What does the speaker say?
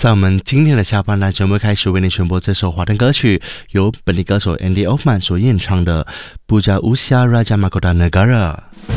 在我们今天的下半段节目开始为你选播这首华灯歌曲，由本地歌手 Andy Hoffman 所演唱的《Puja Usia Raja Mahkota Negara》。